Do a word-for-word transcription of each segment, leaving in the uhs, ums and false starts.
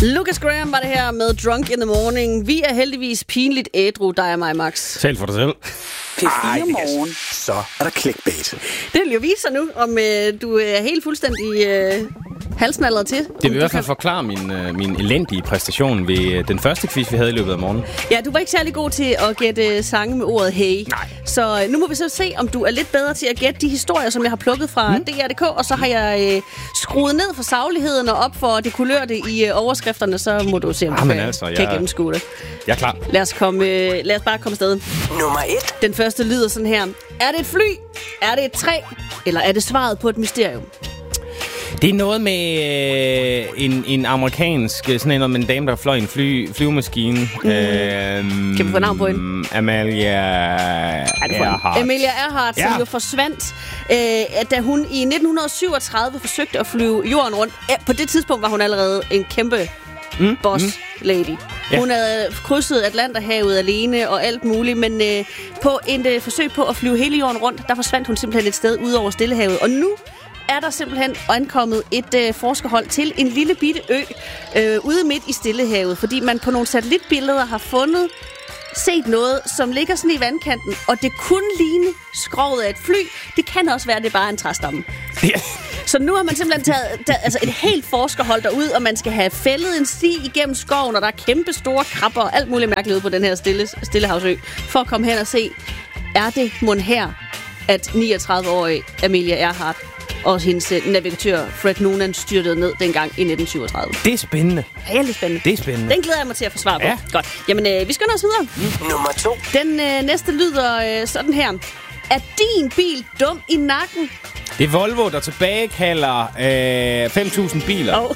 Lucas Graham var det her med Drunk in the Morning. Vi er heldigvis pinligt ædru, dig og mig, Max. Tal for dig selv. P fire morgen. Så er der clickbait. Det vil jo vise sig nu, om øh, du er helt fuldstændig øh, halsnallet til. Det vil i hvert fald kan... forklare min, øh, min elendige præstation ved øh, den første quiz, vi havde i løbet af morgenen. Ja, du var ikke særlig god til at gætte sange med ordet hey. Nej. Så øh, nu må vi så se, om du er lidt bedre til at gætte de historier, som jeg har plukket fra mm. D R punktum d k. Og så har jeg øh, skruet ned for sagligheden og op for det kulørte i øh, overskrifterne. Så må du se, om du Jamen kan, altså, kan jeg... gennemskue det. Jeg er klar. Lad os, komme, øh, lad os bare komme afsted. Nummer et. Den første lyder sådan her. Er det et fly? Er det et træ? Eller er det svaret på et mysterium? Det er noget med øh, en, en amerikansk, sådan noget med en dame, der fløj en fly, flyvemaskine. Mm. Øhm, kan vi få navn på hende? Amalia Earhart. Amalia Earhart, som ja. jo forsvandt, øh, da hun i nitten syvogtredive forsøgte at flyve jorden rundt. På det tidspunkt var hun allerede en kæmpe mm. boss mm. lady. Ja. Hun havde krydset Atlanterhavet alene og alt muligt, men øh, på et øh, forsøg på at flyve hele jorden rundt, der forsvandt hun simpelthen et sted ud over Stillehavet. Og nu er der simpelthen ankommet et øh, forskerhold til en lille bitte ø øh, ude midt i Stillehavet, fordi man på nogle satellitbilleder har fundet set noget, som ligger sådan i vandkanten, og det kunne ligne skroget af et fly. Det kan også være, at det bare er en træstamme. Ja. Så nu har man simpelthen taget, taget altså et helt forskerhold derud, og man skal have fældet en sti igennem skoven, og der er kæmpe store krabber og alt muligt mærkeligt ude på den her stille, Stillehavsø, for at komme hen og se, er det mon her, at niogtredive-årige Amelia Earhart og hendes navigatør Fred Noonan styrtede ned dengang i nitten syvogtredive. Det er spændende. Ja, lidt spændende. Det er spændende. Den glæder jeg mig til at få svar på. Ja. Godt. Jamen, øh, vi skynder os videre. Mm. Nummer to. Den øh, næste lyder øh, sådan her. Er din bil dum i nakken? Det er Volvo, der tilbagekalder øh, fem tusind biler. Oh.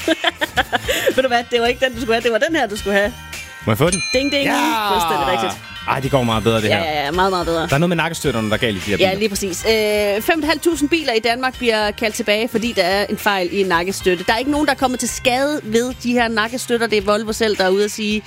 Ved du hvad? Det var ikke den, du skulle have. Det var den her, du skulle have. Må jeg få den? Ding, ding. Ja! Fuldstændig rigtigt. Ej, det går meget bedre, det ja, her. Ja, ja, meget, meget bedre. Der er noget med nakkestøtterne, der er galt i de her biler. Ja, lige præcis. Øh, fem tusind fem biler i Danmark bliver kaldt tilbage, fordi der er en fejl i en nakkestøtte. Der er ikke nogen, der er kommet til skade ved de her nakkestøtter. Det er Volvo selv, der er ude at sige,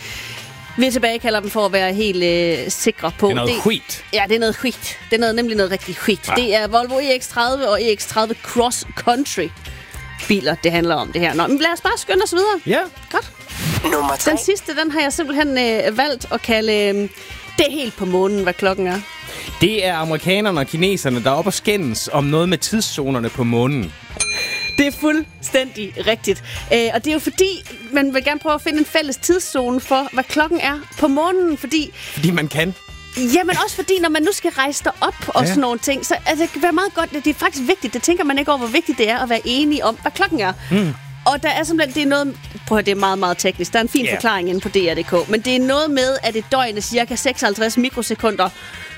vi tilbagekalder dem for at være helt øh, sikre på. Det er noget det, skit. Ja, det er noget skit. Det er noget, nemlig noget rigtig skit. Ja. Det er Volvo E X tredive og E X tredive Cross Country biler, det handler om det her. Nå, men lad os bare skynde os videre. Ja. Godt. Nummer tre. Den sidste, den har jeg simpelthen øh, valgt at kalde... Øh, det er helt på månen, hvad klokken er. Det er amerikanerne og kineserne, der er oppe og skændes om noget med tidszonerne på månen. Det er fuldstændig rigtigt. Øh, og det er jo fordi, man vil gerne prøve at finde en fælles tidszone for, hvad klokken er på månen, fordi... Fordi man kan. Jamen også fordi, når man nu skal rejse derop og ja. sådan nogle ting, så altså, det kan være meget godt. Det er faktisk vigtigt. Det tænker man ikke over, hvor vigtigt det er at være enige om, hvad klokken er. Mm. Og der er simpelthen, det er noget, prøv at det er meget, meget teknisk. Der er en fin yeah. forklaring inde på D R punktum d k. Men det er noget med, at et døgn er cirka seksoghalvtreds mikrosekunder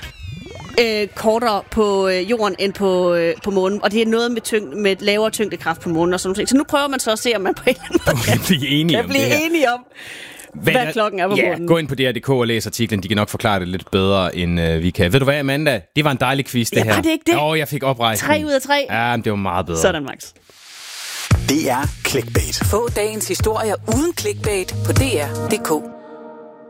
øh, kortere på øh, jorden end på, øh, på månen. Og det er noget med, tyng- med lavere tyngdekraft på månen og sådan noget. Så nu prøver man så at se, om man på en eller anden måde kan blive enige kan om blive det her. enige om, hvad, hvad klokken er på yeah, månen. Gå ind på D R punktum d k og læs artiklen. De kan nok forklare det lidt bedre, end øh, vi kan. Ved du hvad, Amanda? Det var en dejlig quiz, det ja, her. Var det ikke det? Jo, jeg fik oprejsning. Tre ud af tre. Ja, men det var meget bedre. Sådan, Max. Det er clickbait. Få dagens historier uden clickbait på D R punktum d k.